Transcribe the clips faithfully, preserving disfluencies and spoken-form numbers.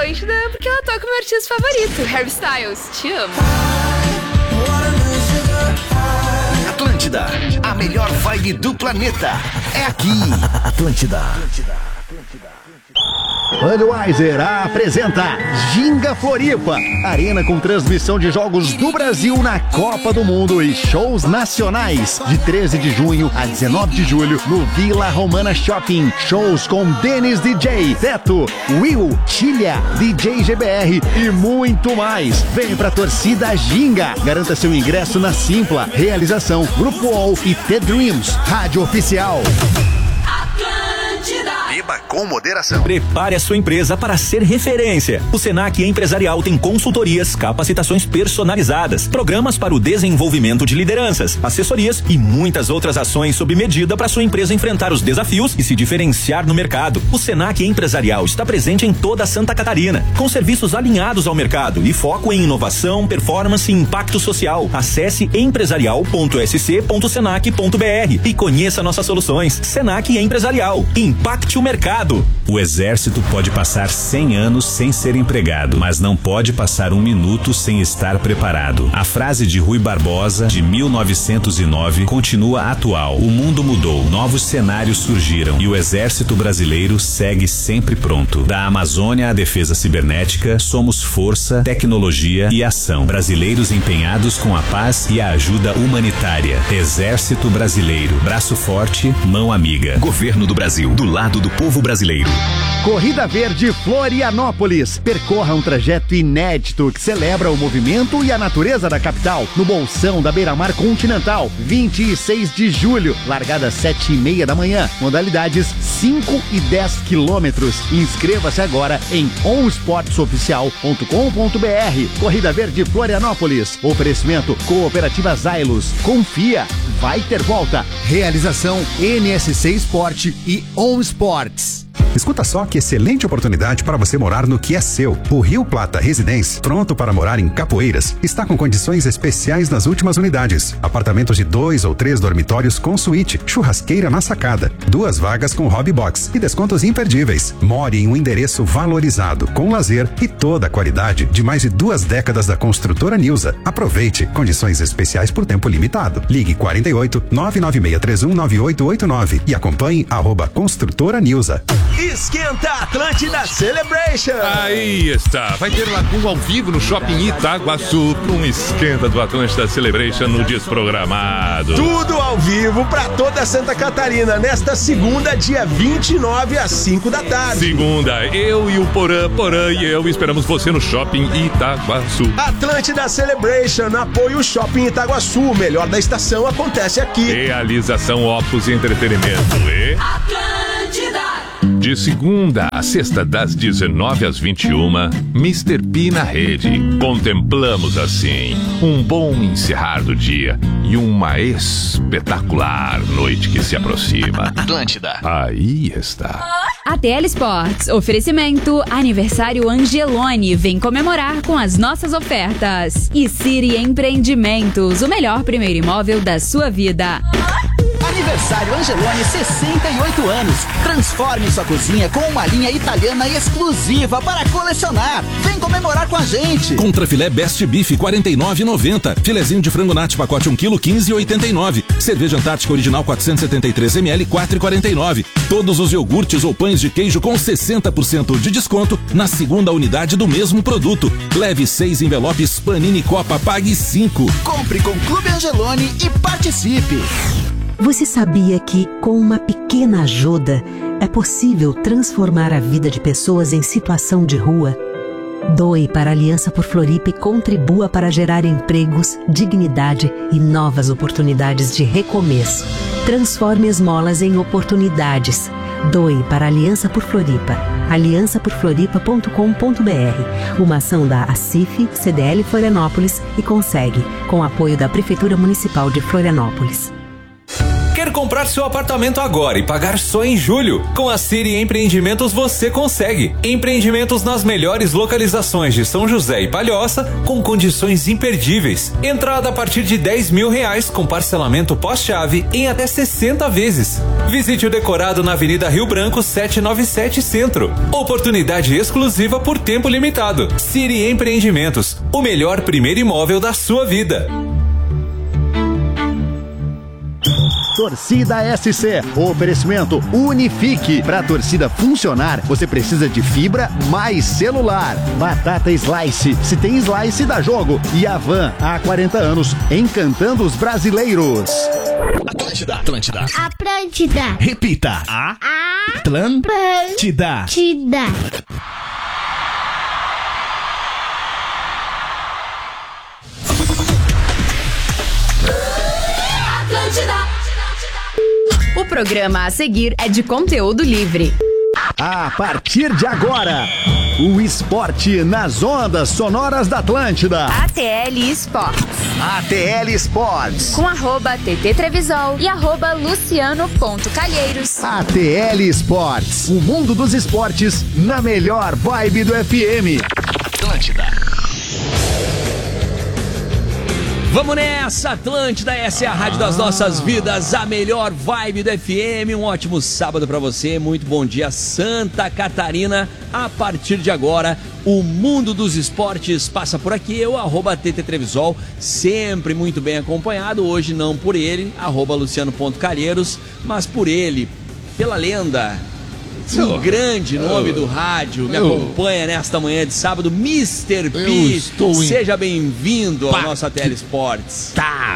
Atlântida porque ela toca o meu artista favorito, Harry Styles. Te amo. Atlântida, a melhor vibe do planeta. É aqui. Atlântida. Budweiser apresenta Ginga Floripa, arena com transmissão de jogos do Brasil na Copa do Mundo e shows nacionais. De treze de junho a dezenove de julho no Vila Romana Shopping. Shows com Denis D J, Teto, Will, Chilha, D J G B R e muito mais. Vem pra torcida Ginga. Garanta seu ingresso na Simpla. Realização Grupo All e The Dreams. Rádio Oficial. Beba com moderação. Prepare a sua empresa para ser referência. O Senac Empresarial tem consultorias, capacitações personalizadas, programas para o desenvolvimento de lideranças, assessorias e muitas outras ações sob medida para sua empresa enfrentar os desafios e se diferenciar no mercado. O Senac Empresarial está presente em toda Santa Catarina, com serviços alinhados ao mercado e foco em inovação, performance e impacto social. Acesse empresarial ponto s c ponto senac ponto b r e conheça nossas soluções. Senac Empresarial. Impacte o mercado. O exército pode passar cem anos sem ser empregado, mas não pode passar um minuto sem estar preparado. A frase de Rui Barbosa, de mil novecentos e nove, continua atual. O mundo mudou, novos cenários surgiram e o exército brasileiro segue sempre pronto. Da Amazônia à defesa cibernética, somos força, tecnologia e ação. Brasileiros empenhados com a paz e a ajuda humanitária. Exército Brasileiro. Braço forte, mão amiga. Governo do Brasil, do lado do povo brasileiro. Corrida Verde Florianópolis. Percorra um trajeto inédito que celebra o movimento e a natureza da capital, no Bolsão da Beira-Mar Continental. vinte e seis de julho, largada às sete e meia da manhã. Modalidades cinco e dez quilômetros. Inscreva-se agora em on sports oficial ponto com ponto b r. Corrida Verde Florianópolis. Oferecimento Cooperativa Zailos. Confia, vai ter volta. Realização N S C Esporte e On Sports. Escuta só que excelente oportunidade para você morar no que é seu. O Rio Plata Residência, pronto para morar em Capoeiras, está com condições especiais nas últimas unidades. Apartamentos de dois ou três dormitórios com suíte, churrasqueira na sacada, duas vagas com hobby box e descontos imperdíveis. More em um endereço valorizado, com lazer e toda a qualidade de mais de duas décadas da construtora Nilza. Aproveite, condições especiais por tempo limitado. Ligue quarenta e oito, nove nove seis três um, nove oito oito nove e acompanhe arroba construtora Nilza. Esquenta Atlântida Celebration! Aí está, vai ter Lagoa ao vivo no Shopping Itaguaçu para um esquenta do Atlântida Celebration no Desprogramado. Tudo ao vivo para toda Santa Catarina, nesta segunda, dia vinte e nove às cinco da tarde. Segunda, eu e o Porã, Porã e eu esperamos você no Shopping Itaguaçu. Atlântida Celebration, apoio Shopping Itaguaçu, o melhor da estação acontece aqui. Realização Opus Entretenimento e... Atlântida! De segunda a sexta, das dezenove às vinte e uma, mister P na rede. Contemplamos assim um bom encerrar do dia e uma espetacular noite que se aproxima. Atlântida. Aí está. A T L Sports, oferecimento aniversário Angelone, vem comemorar com as nossas ofertas. E Siri Empreendimentos, o melhor primeiro imóvel da sua vida. Aniversário Angelone, sessenta e oito anos. Transforme sua cozinha com uma linha italiana exclusiva para colecionar. Vem comemorar com a gente. Contrafilé Best Beef, quarenta e nove reais e noventa centavos. Filezinho de frango nati pacote um quilo, quinze reais e oitenta e nove centavos. Cerveja Antártica Original quatrocentos e setenta e três mililitros, quatro reais e quarenta e nove centavos. Todos os iogurtes ou pães de queijo com sessenta por cento de desconto na segunda unidade do mesmo produto. Leve seis envelopes Panini Copa, pague cinco. Compre com Clube Angelone e participe. Você sabia que, com uma pequena ajuda, é possível transformar a vida de pessoas em situação de rua? Doe para a Aliança por Floripa e contribua para gerar empregos, dignidade e novas oportunidades de recomeço. Transforme esmolas em oportunidades. Doe para a Aliança por Floripa. aliança por floripa ponto com ponto b r. Uma ação da ACIF, C D L Florianópolis e Consegue, com apoio da Prefeitura Municipal de Florianópolis. Quer comprar seu apartamento agora e pagar só em julho? Com a City Empreendimentos você consegue. Empreendimentos nas melhores localizações de São José e Palhoça, com condições imperdíveis. Entrada a partir de dez mil reais com parcelamento pós-chave em até sessenta vezes. Visite o decorado na Avenida Rio Branco setecentos e noventa e sete Centro. Oportunidade exclusiva por tempo limitado. City Empreendimentos, o melhor primeiro imóvel da sua vida. Torcida S C, oferecimento Unifique. Para a torcida funcionar, você precisa de fibra mais celular. Batata Slice, se tem Slice dá jogo. E a Van, há quarenta anos, encantando os brasileiros. Atlântida, Atlântida. Atlântida. Repita. A. Atlântida. Atlântida. Atlântida. O programa a seguir é de conteúdo livre. A partir de agora, o esporte nas ondas sonoras da Atlântida. A T L Sports. A T L Sports. Com arroba T T Trevisol e arroba Luciano.calheiros. A T L Sports. O mundo dos esportes na melhor vibe do F M. Atlântida. Vamos nessa, Atlântida, essa é a rádio das nossas vidas, a melhor vibe do F M. Um ótimo sábado pra você, muito bom dia, Santa Catarina. A partir de agora, o mundo dos esportes passa por aqui. Eu, arroba T T Trevisol, sempre muito bem acompanhado. Hoje não por ele, arroba Luciano.calheiros, mas por ele, pela lenda, o grande nome do rádio, me acompanha nesta manhã de sábado, mister P. Seja bem-vindo ao nosso A T L Sports.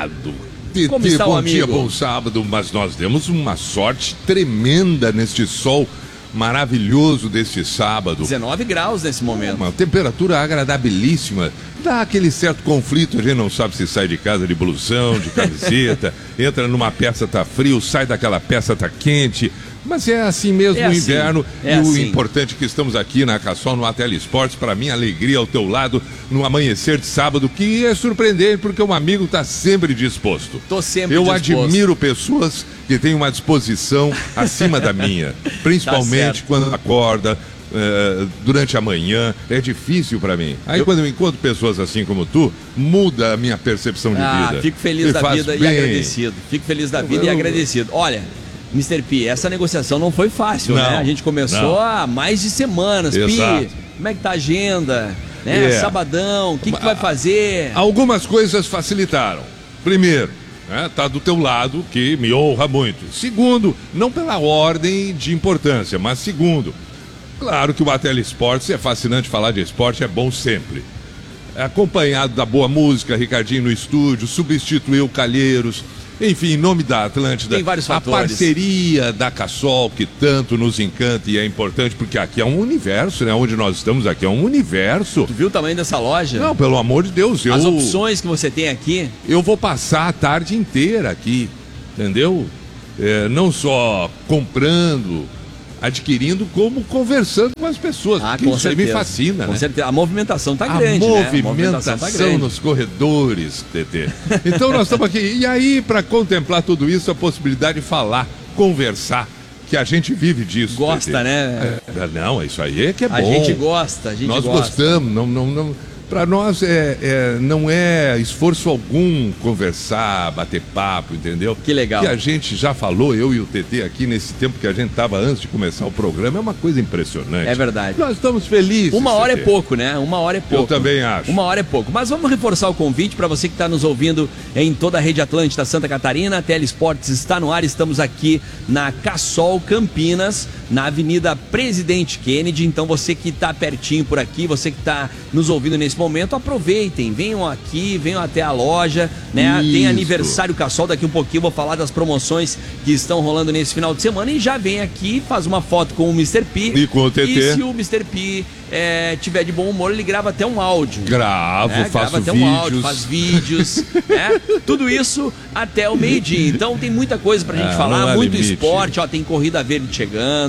Como está o amigo? Bom dia, bom sábado, mas nós demos uma sorte tremenda neste sol maravilhoso deste sábado. dezenove graus nesse momento. Uma temperatura agradabilíssima. Dá aquele certo conflito, a gente não sabe se sai de casa de blusão, de camiseta, entra numa peça, tá frio, sai daquela peça, tá quente. Mas é assim mesmo é o assim, inverno é e assim. O importante é que estamos aqui na Cassol, no A T L Sports, para mim, alegria ao teu lado no amanhecer de sábado, que é surpreendente porque um amigo está sempre disposto. Tô sempre Eu disposto. admiro pessoas que têm uma disposição acima da minha, principalmente tá quando acorda, uh, durante a manhã, é difícil para mim. Aí eu... quando eu encontro pessoas assim como tu, muda a minha percepção de ah, vida. Fico feliz Me da vida bem. e agradecido. Fico feliz da vida eu... e agradecido. Olha... mister P, essa negociação não foi fácil, não, né? A gente começou não. há mais de semanas. Exato. P, como é que tá a agenda? Né? É. Sabadão, o que, que tu vai fazer? Algumas coisas facilitaram. Primeiro, né, tá do teu lado, que me honra muito. Segundo, não pela ordem de importância, mas segundo, claro que o A T L Sports é fascinante, falar de esporte é bom sempre. Acompanhado da boa música, Ricardinho no estúdio, substituiu Calheiros. Enfim, em nome da Atlântida, tem vários fatores. A parceria da Cassol, que tanto nos encanta e é importante, porque aqui é um universo, né? Onde nós estamos aqui é um universo. Tu viu o tamanho dessa loja? Não, pelo amor de Deus. Eu, As opções que você tem aqui. Eu vou passar a tarde inteira aqui, entendeu? É, não só comprando, adquirindo, como conversando com as pessoas. Ah, que com isso certeza. aí me fascina, com né? certeza. A movimentação tá a grande, movimentação, né? A movimentação tá grande nos corredores, T T. Então nós estamos aqui. E aí, para contemplar tudo isso, a possibilidade de falar, conversar, que a gente vive disso. Gosta, T T. né? É, não, isso aí é que é bom. A gente gosta, a gente nós gosta. gostamos, não, não, não. Para nós é, é, não é esforço algum conversar, bater papo, entendeu? Que legal. Que a gente já falou, eu e o T T aqui, nesse tempo que a gente estava antes de começar o programa, é uma coisa impressionante. É verdade. Nós estamos felizes. Uma hora T T. é pouco, né? Uma hora é pouco. Eu também acho. Uma hora é pouco. Mas vamos reforçar o convite para você que está nos ouvindo em toda a rede Atlântida Santa Catarina. A T L Sports está no ar. Estamos aqui na Cassol Campinas, na Avenida Presidente Kennedy. Então você que está pertinho por aqui, você que está nos ouvindo nesse momento, aproveitem, venham aqui, venham até a loja, né? Isso. Tem aniversário Cassol, daqui um pouquinho eu vou falar das promoções que estão rolando nesse final de semana e já vem aqui, faz uma foto com o mister P. E com o T T. E se o mister P é, tiver de bom humor, ele grava até um áudio. Gravo, né? faço grava até vídeos. um áudio, faz vídeos, né? Tudo isso até o meio-dia. Então tem muita coisa pra gente é, falar, muito limite. esporte, ó, tem corrida verde chegando,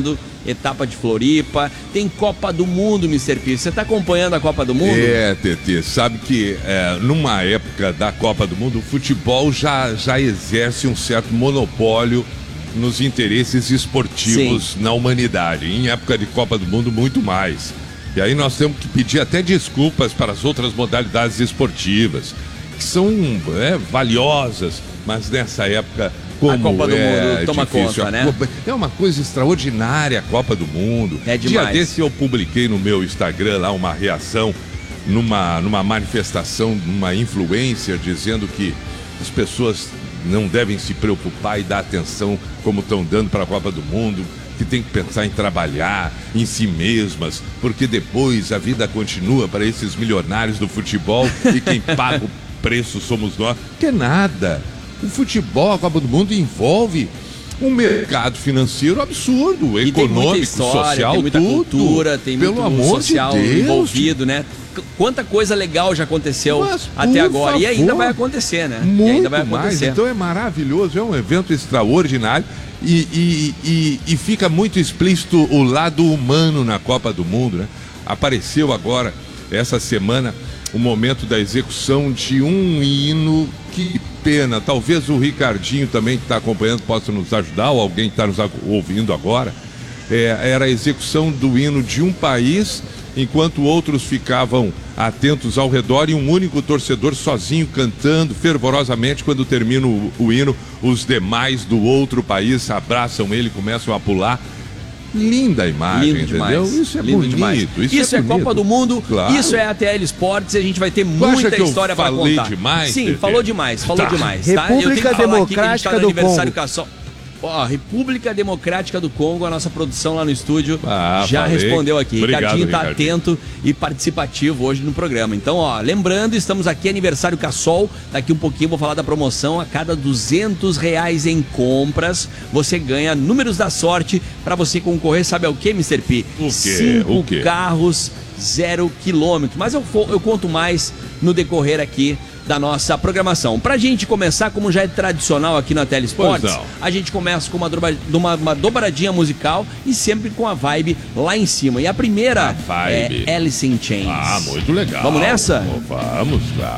etapa de Floripa, tem Copa do Mundo, mister P. Você tá acompanhando a Copa do Mundo? É, T T, sabe que é, numa época da Copa do Mundo, o futebol já, já exerce um certo monopólio nos interesses esportivos Sim. na humanidade. Em época de Copa do Mundo, muito mais. E aí nós temos que pedir até desculpas para as outras modalidades esportivas, que são é, valiosas, mas nessa época, como a Copa do é Mundo toma difícil, conta, né? Copa, é uma coisa extraordinária a Copa do Mundo. É demais. Dia desse eu publiquei no meu Instagram lá uma reação numa, numa manifestação, numa influencer, dizendo que as pessoas não devem se preocupar e dar atenção como estão dando para a Copa do Mundo, que tem que pensar em trabalhar, em si mesmas, porque depois a vida continua para esses milionários do futebol e quem paga o preço somos nós. Que nada. O futebol, a Copa do Mundo envolve um mercado financeiro absurdo, e econômico, tem muita história, social, tem muita tudo. cultura, tem Pelo muito amor social de Deus, envolvido, né? Quanta coisa legal já aconteceu Mas, até por agora. favor, E ainda vai acontecer, né? Muito e ainda vai mais. acontecer. Então é maravilhoso, é um evento extraordinário e, e, e, e fica muito explícito o lado humano na Copa do Mundo, né? Apareceu agora, essa semana, o momento da execução de um hino. Que pena, talvez o Ricardinho também que está acompanhando possa nos ajudar, ou alguém que está nos ouvindo agora. É, era a execução do hino de um país, enquanto outros ficavam atentos ao redor e um único torcedor sozinho cantando fervorosamente. Quando termina o, o hino, os demais do outro país abraçam ele, começam a pular. Linda a imagem, Lindo entendeu? demais. Isso é Lindo bonito. demais. Isso, Isso é, é, bonito. Copa do Mundo, Claro. Isso é A T L Esportes e a gente vai ter Tu acha muita que eu história para falei contar. demais, Sim, Tete? falou demais, falou Tá. demais. Tá? Eu tenho República que falar aqui que a gente tá Democrática no do aniversário Congo. Cassol. Ó, República Democrática do Congo, a nossa produção lá no estúdio Ah, já falei. respondeu aqui. Obrigado, Ricardinho tá Ricardinho. atento e participativo hoje no programa. Então, ó, lembrando, estamos aqui aniversário Cassol. Daqui um pouquinho eu vou falar da promoção. A cada duzentos reais em compras, você ganha números da sorte para você concorrer. Sabe ao que, mister P? O quê? Cinco O quê? carros, zero quilômetro. Mas eu, fo- eu conto mais no decorrer aqui da nossa programação. Pra gente começar, como já é tradicional aqui na Telesportes, Pois não. a gente começa com uma, dobra- uma, uma dobradinha musical e sempre com a vibe lá em cima. E a primeira A vibe. é Alice in Chains. Ah, muito legal. Vamos nessa? Vamos, claro.